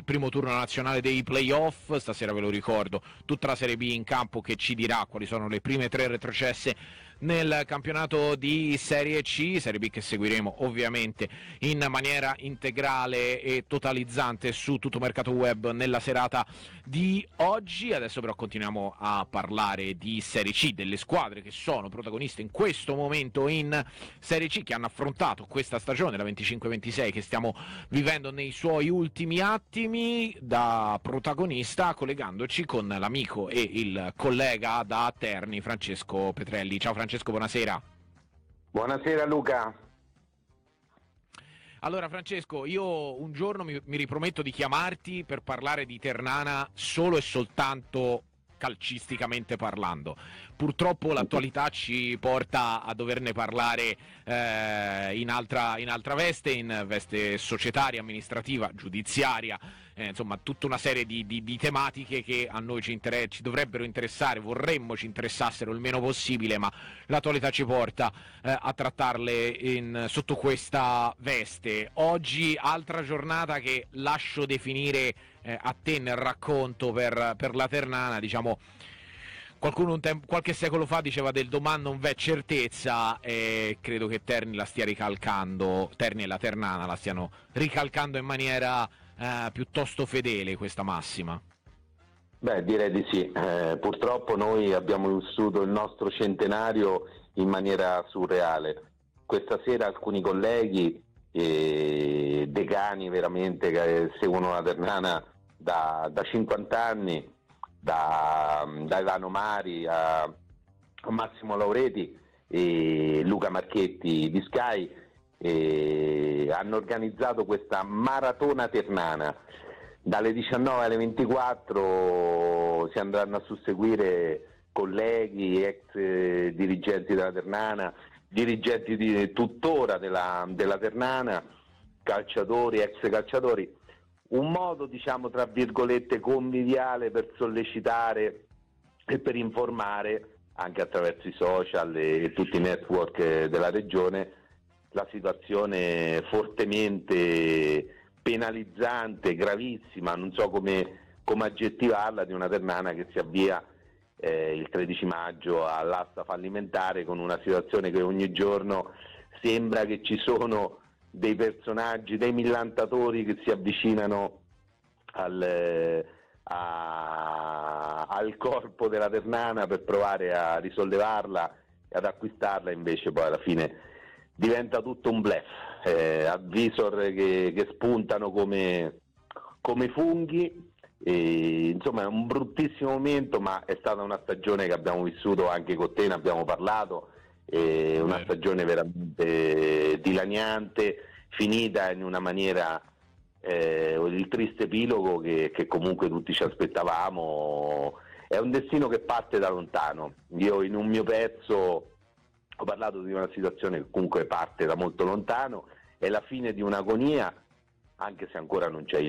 primo turno nazionale dei playoff. Stasera ve lo ricordo, tutta la Serie B in campo che ci dirà quali sono le prime 3 retrocesse nel campionato di Serie C, Serie B che seguiremo ovviamente in maniera integrale e totalizzante su tutto mercato web nella serata di oggi. Adesso però continuiamo a parlare di Serie C, delle squadre che sono protagoniste in questo momento in Serie C, che hanno affrontato questa stagione, la 25-26 che stiamo vivendo nei suoi ultimi attimi. Da protagonista collegandoci con l'amico e il collega da Terni, Francesco Petrelli. Ciao Francesco, buonasera. Buonasera Luca. Allora Francesco, io un giorno mi riprometto di chiamarti per parlare di Ternana solo e soltanto calcisticamente parlando. Purtroppo l'attualità ci porta a doverne parlare in altra veste, in veste societaria, amministrativa, giudiziaria, insomma tutta una serie di tematiche che a noi ci dovrebbero interessare, vorremmo ci interessassero il meno possibile, ma l'attualità ci porta a trattarle sotto questa veste. Oggi altra giornata che lascio definire a te nel racconto per la Ternana, diciamo. Qualcuno qualche secolo fa diceva del domani non v'è certezza, e credo che Terni la stia ricalcando, Terni e la Ternana la stiano ricalcando in maniera piuttosto fedele questa massima. Beh, direi di sì. Purtroppo noi abbiamo vissuto il nostro centenario in maniera surreale. Questa sera alcuni colleghi, decani veramente che seguono la Ternana da 50 anni, da Ivano Mari a Massimo Laureti e Luca Marchetti di Sky, hanno organizzato questa maratona ternana. Dalle 19 alle 24 si andranno a susseguire colleghi, ex dirigenti della Ternana, dirigenti tuttora della Ternana, calciatori, ex calciatori. Un modo, diciamo, tra virgolette, conviviale per sollecitare e per informare, anche attraverso i social e tutti i network della regione, la situazione fortemente penalizzante, gravissima, non so come aggettivarla, di una Ternana che si avvia il 13 maggio all'asta fallimentare, con una situazione che ogni giorno sembra che ci sono dei personaggi, dei millantatori che si avvicinano al corpo della Ternana per provare a risollevarla e ad acquistarla, invece poi alla fine diventa tutto un bluff, avvisor che spuntano come funghi, insomma è un bruttissimo momento, ma è stata una stagione che abbiamo vissuto anche con te, ne abbiamo parlato. Una stagione veramente dilaniante, finita in una maniera, il triste epilogo che comunque tutti ci aspettavamo. È un destino che parte da lontano. Io in un mio pezzo ho parlato di una situazione che comunque parte da molto lontano, è la fine di un'agonia, anche se ancora non c'è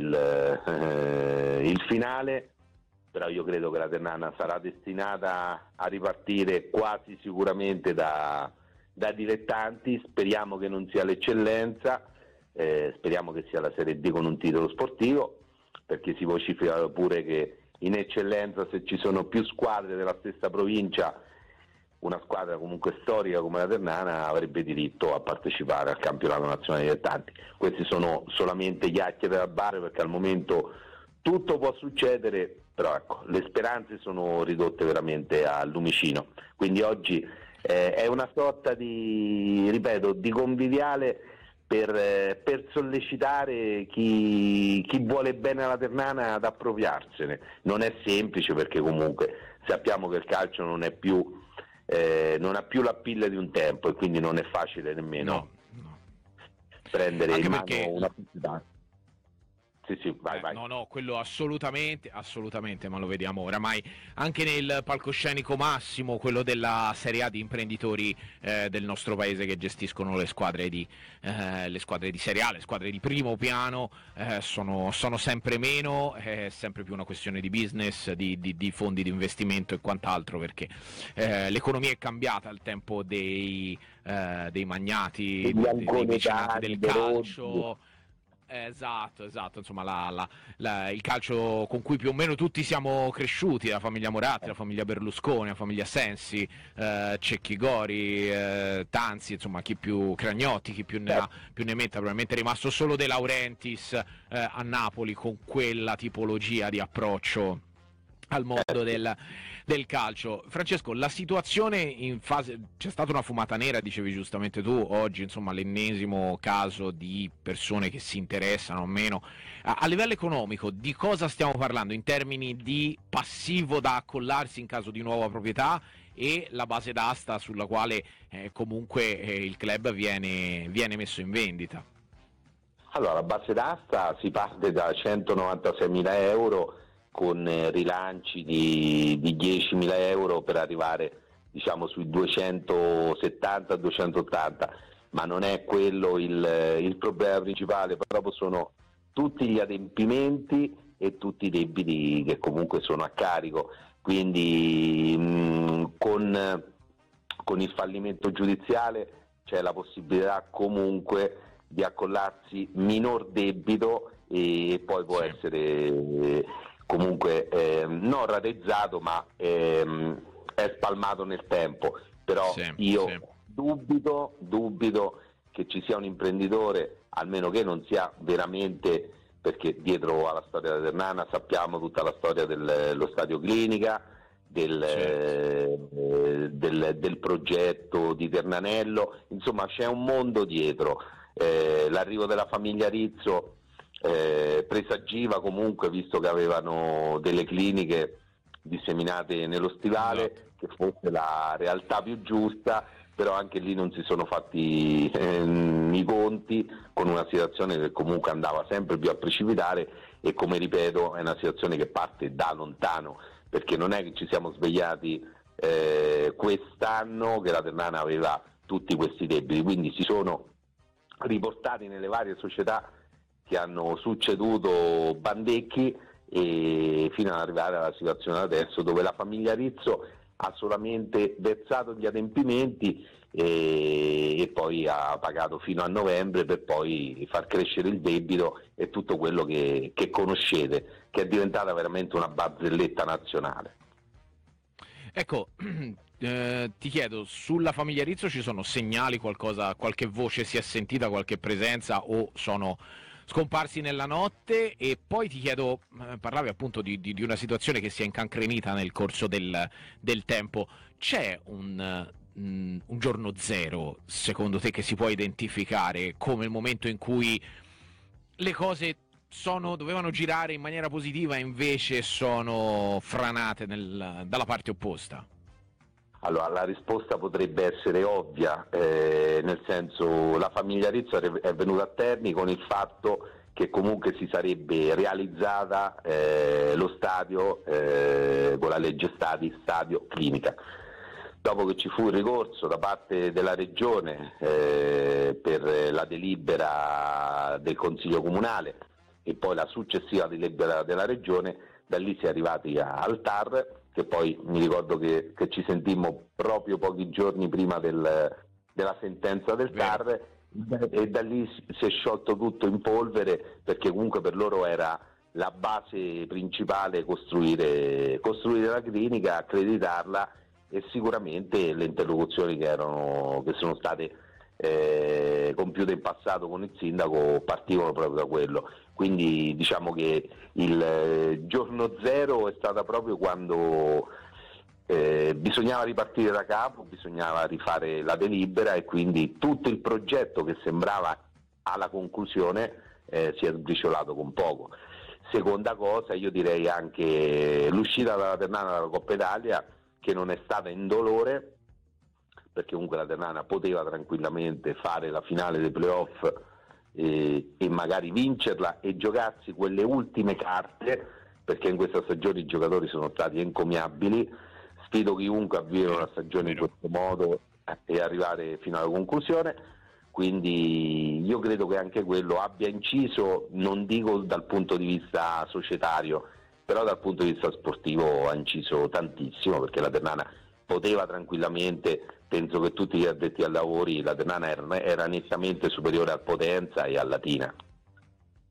il finale. Però io credo che la Ternana sarà destinata a ripartire quasi sicuramente da dilettanti. Speriamo che non sia l'eccellenza, speriamo che sia la Serie D con un titolo sportivo, perché si vocifera pure che in eccellenza, se ci sono più squadre della stessa provincia, una squadra comunque storica come la Ternana avrebbe diritto a partecipare al campionato nazionale dilettanti. Questi sono solamente chiacchiere da bar, perché al momento tutto può succedere, però ecco, le speranze sono ridotte veramente al lumicino. Quindi oggi è una sorta di, ripeto, di conviviale per sollecitare chi vuole bene alla Ternana ad appropriarsene. Non è semplice, perché comunque sappiamo che il calcio non è più non ha più la pilla di un tempo, e quindi non è facile nemmeno prendere anche in mano perché una pubblicità. Sì, vai. No, quello assolutamente, ma lo vediamo oramai anche nel palcoscenico massimo, quello della Serie A, di imprenditori del nostro paese che gestiscono le squadre di Serie A, le squadre di primo piano, sono sempre meno, è sempre più una questione di business, di fondi di investimento e quant'altro, perché l'economia è cambiata al tempo dei magnati, dei mecenati del calcio. Esatto, insomma il calcio con cui più o meno tutti siamo cresciuti, la famiglia Moratti, la famiglia Berlusconi, la famiglia Sensi, Cecchi Gori, Tanzi, insomma chi più Cragnotti, chi più ne metta, probabilmente è rimasto solo De Laurentiis a Napoli con quella tipologia di approccio al mondo del calcio. Francesco, la situazione in fase, c'è stata una fumata nera, dicevi giustamente tu, oggi insomma l'ennesimo caso di persone che si interessano o meno. A livello economico di cosa stiamo parlando in termini di passivo da accollarsi in caso di nuova proprietà e la base d'asta sulla quale comunque il club viene messo in vendita? Allora, la base d'asta si parte da 196.000 euro con rilanci di 10.000 euro per arrivare diciamo sui 270-280, ma non è quello il problema principale, proprio sono tutti gli adempimenti e tutti i debiti che comunque sono a carico, quindi con il fallimento giudiziale c'è la possibilità comunque di accollarsi minor debito e poi può essere comunque non rateizzato ma è spalmato nel tempo, però dubito che ci sia un imprenditore, almeno che non sia veramente, perché dietro alla storia della Ternana sappiamo tutta la storia dello stadio Clinica, del progetto di Ternanello, insomma c'è un mondo dietro. L'arrivo della famiglia Rizzo presagiva comunque, visto che avevano delle cliniche disseminate nello stivale, che fosse la realtà più giusta, però anche lì non si sono fatti i conti con una situazione che comunque andava sempre più a precipitare e, come ripeto, è una situazione che parte da lontano, perché non è che ci siamo svegliati quest'anno che la Ternana aveva tutti questi debiti, quindi si sono riportati nelle varie società che hanno succeduto Bandecchi e fino ad arrivare alla situazione adesso dove la famiglia Rizzo ha solamente versato gli adempimenti e poi ha pagato fino a novembre per poi far crescere il debito e tutto quello che conoscete, che è diventata veramente una barzelletta nazionale. Ecco, ti chiedo, sulla famiglia Rizzo ci sono segnali, qualcosa, qualche voce si è sentita, qualche presenza o sono scomparsi nella notte? E poi ti chiedo, parlavi appunto di una situazione che si è incancrenita nel corso del tempo, c'è un giorno zero, secondo te, che si può identificare come il momento in cui le cose dovevano girare in maniera positiva e invece sono franate dalla parte opposta? Allora, la risposta potrebbe essere ovvia, nel senso, la famiglia Rizzo è venuta a termini con il fatto che comunque si sarebbe realizzata lo stadio con la legge stadio Clinica. Dopo che ci fu il ricorso da parte della Regione per la delibera del Consiglio Comunale e poi la successiva delibera della Regione, da lì si è arrivati al TAR, che poi mi ricordo che ci sentimmo proprio pochi giorni prima della sentenza del TAR, e da lì si è sciolto tutto in polvere, perché comunque per loro era la base principale costruire la clinica, accreditarla, e sicuramente le interlocuzioni che sono state compiute in passato con il sindaco partivano proprio da quello. Quindi diciamo che il giorno zero è stata proprio quando bisognava ripartire da capo, bisognava rifare la delibera, e quindi tutto il progetto che sembrava alla conclusione si è sbriciolato con poco. Seconda cosa, io direi anche l'uscita dalla Ternana dalla Coppa Italia, che non è stata indolore, perché comunque la Ternana poteva tranquillamente fare la finale dei playoff e magari vincerla e giocarsi quelle ultime carte, perché in questa stagione i giocatori sono stati encomiabili. Sfido chiunque a vivere una stagione in questo modo e arrivare fino alla conclusione, quindi io credo che anche quello abbia inciso, non dico dal punto di vista societario, però dal punto di vista sportivo ha inciso tantissimo, perché la Ternana poteva tranquillamente, penso che tutti gli addetti ai lavori, la Ternana era nettamente superiore al Potenza e al Latina.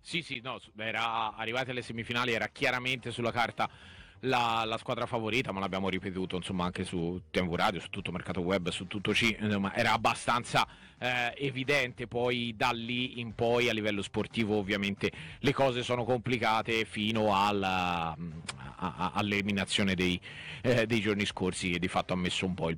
Sì, no, era arrivati alle semifinali, era chiaramente sulla carta la squadra favorita, ma l'abbiamo ripetuto insomma anche su TMV Radio, su tutto Mercato Web, su tutto C, insomma era abbastanza evidente. Poi da lì in poi a livello sportivo ovviamente le cose sono complicate fino all'eliminazione dei giorni scorsi, che di fatto ha messo un po'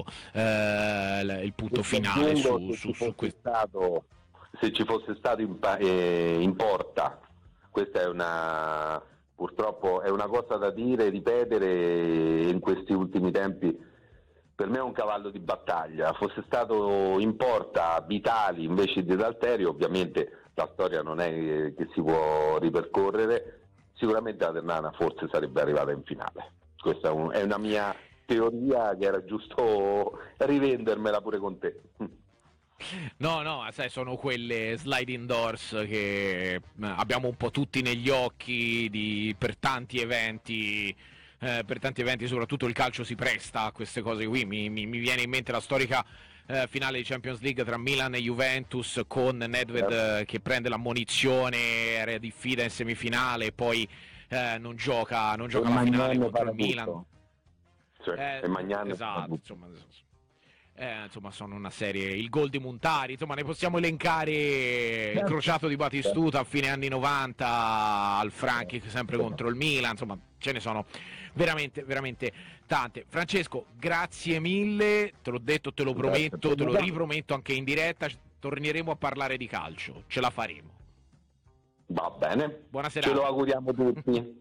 il punto finale su questo. Se ci fosse stato in porta, questa purtroppo è una cosa da dire, ripetere in questi ultimi tempi. Per me è un cavallo di battaglia. Fosse stato in porta Vitali invece di D'Alterio, ovviamente la storia non è che si può ripercorrere, sicuramente la Ternana forse sarebbe arrivata in finale. Questa è una mia teoria, che era giusto rivendermela pure con te. No, sai, sono quelle sliding doors che abbiamo un po' tutti negli occhi per tanti eventi. Per tanti eventi, soprattutto il calcio si presta a queste cose qui. Mi viene in mente la storica finale di Champions League tra Milan e Juventus, con Nedved che prende l'ammonizione, era diffida in semifinale, poi non gioca la finale contro il Milan. E Magnano, esatto, insomma sono una serie, il gol di Montari, insomma ne possiamo elencare, il crociato di Batistuta a fine anni 90 al Franchi sempre contro il Milan, insomma ce ne sono veramente veramente tante. Francesco, grazie mille, te l'ho detto, te lo prometto, te lo riprometto anche in diretta, torneremo a parlare di calcio, ce la faremo. Va bene, buona serata. Ce lo auguriamo tutti.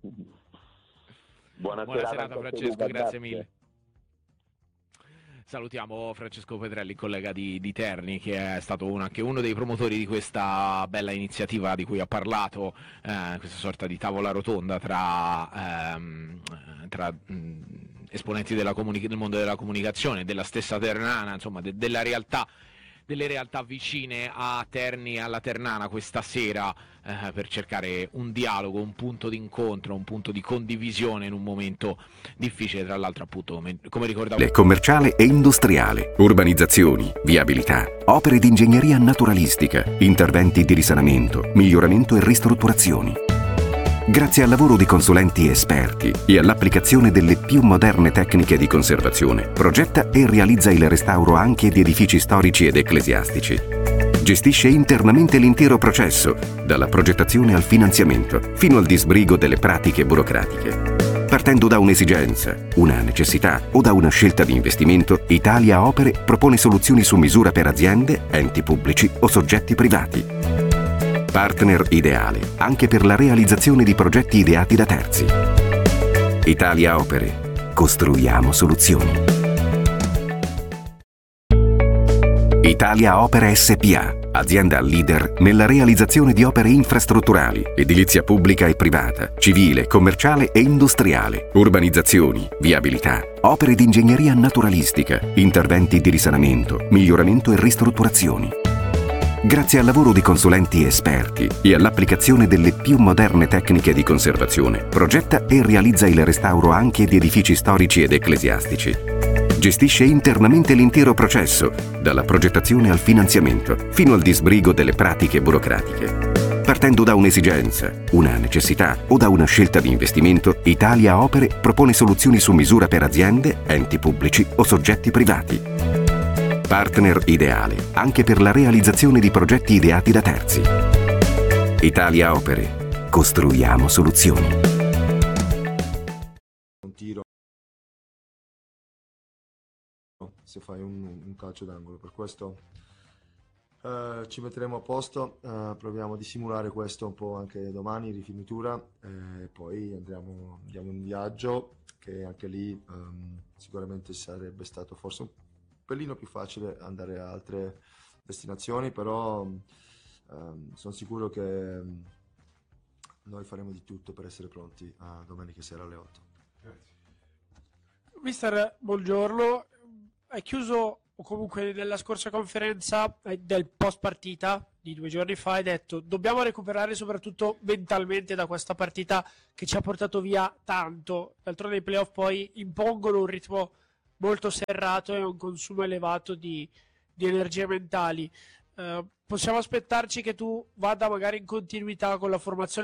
Buona serata Francesco, grazie mille. Salutiamo Francesco Petrelli, collega di Terni, che è stato anche uno dei promotori di questa bella iniziativa di cui ha parlato, questa sorta di tavola rotonda tra esponenti del mondo della comunicazione, della stessa Ternana, insomma delle realtà vicine a Terni e alla Ternana questa sera, per cercare un dialogo, un punto di incontro, un punto di condivisione in un momento difficile, tra l'altro appunto come ricordavo, commerciale e industriale, urbanizzazioni, viabilità, opere di ingegneria naturalistica, interventi di risanamento, miglioramento e ristrutturazioni. Grazie al lavoro di consulenti esperti e all'applicazione delle più moderne tecniche di conservazione, progetta e realizza il restauro anche di edifici storici ed ecclesiastici. Gestisce internamente l'intero processo, dalla progettazione al finanziamento, fino al disbrigo delle pratiche burocratiche. Partendo da un'esigenza, una necessità o da una scelta di investimento, Italia Opere propone soluzioni su misura per aziende, enti pubblici o soggetti privati. Partner ideale anche per la realizzazione di progetti ideati da terzi. Italia Opere. Costruiamo soluzioni. Italia Opere SpA, azienda leader nella realizzazione di opere infrastrutturali, edilizia pubblica e privata, civile, commerciale e industriale, urbanizzazioni, viabilità, opere di ingegneria naturalistica, interventi di risanamento, miglioramento e ristrutturazioni. Grazie al lavoro di consulenti esperti e all'applicazione delle più moderne tecniche di conservazione, progetta e realizza il restauro anche di edifici storici ed ecclesiastici. Gestisce internamente l'intero processo, dalla progettazione al finanziamento, fino al disbrigo delle pratiche burocratiche. Partendo da un'esigenza, una necessità o da una scelta di investimento, Italia Opere propone soluzioni su misura per aziende, enti pubblici o soggetti privati. Partner ideale anche per la realizzazione di progetti ideati da terzi. Italia Opere. Costruiamo soluzioni. Se fai un calcio d'angolo, per questo ci metteremo a posto, proviamo di simulare questo un po' anche domani, rifinitura, poi andiamo in viaggio, che anche lì sicuramente sarebbe stato forse un pelino più facile andare a altre destinazioni, però sono sicuro che noi faremo di tutto per essere pronti a domenica sera alle 8. Grazie. Mister, buongiorno. Hai chiuso, o comunque nella scorsa conferenza del post partita di 2 giorni fa, hai detto dobbiamo recuperare soprattutto mentalmente da questa partita che ci ha portato via tanto. D'altronde i playoff poi impongono un ritmo molto serrato e un consumo elevato di energie mentali. possiamo aspettarci che tu vada magari in continuità con la formazione